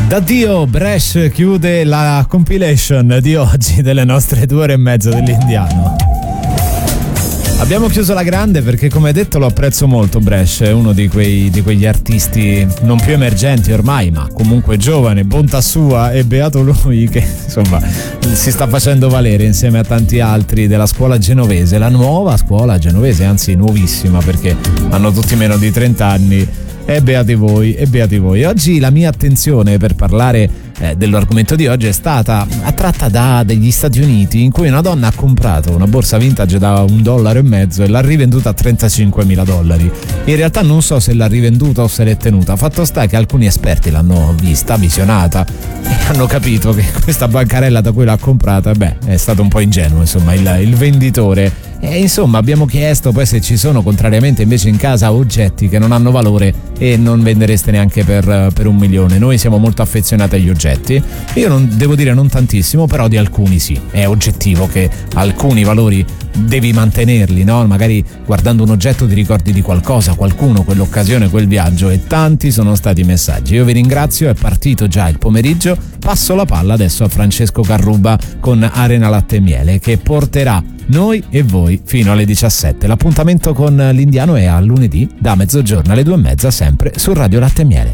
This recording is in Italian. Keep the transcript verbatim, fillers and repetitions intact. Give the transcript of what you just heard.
Addio, Bresh chiude la compilation di oggi delle nostre due ore e mezzo dell'Indiano. Abbiamo chiuso la grande perché, come detto, lo apprezzo molto. Bresh è uno di quei di quegli artisti non più emergenti ormai, ma comunque giovane, bontà sua, e beato lui che insomma si sta facendo valere insieme a tanti altri della scuola genovese, la nuova scuola genovese, anzi nuovissima perché hanno tutti meno di trenta anni. E beati voi, e beati voi. Oggi la mia attenzione per parlare eh, dell'argomento di oggi è stata attratta da degli Stati Uniti, in cui una donna ha comprato una borsa vintage da un dollaro e mezzo e l'ha rivenduta a trentacinquemila dollari. In realtà non so se l'ha rivenduta o se l'è tenuta. Fatto sta che alcuni esperti l'hanno vista, visionata, e hanno capito che questa bancarella da cui l'ha comprata, beh, è stato un po' ingenuo, insomma, il, il venditore. E insomma abbiamo chiesto poi se ci sono contrariamente invece in casa oggetti che non hanno valore e non vendereste neanche per, per un milione. Noi siamo molto affezionati agli oggetti, io non devo dire non tantissimo, però di alcuni sì. È oggettivo che alcuni valori devi mantenerli, no? Magari guardando un oggetto ti ricordi di qualcosa, qualcuno, quell'occasione, quel viaggio, e tanti sono stati i messaggi. Io vi ringrazio, è partito già il pomeriggio. Passo la palla adesso a Francesco Carruba con Arena Latte e Miele, che porterà noi e voi fino alle diciassette. L'appuntamento con l'Indiano è a lunedì da mezzogiorno alle due e mezza, sempre su Radio Latte e Miele.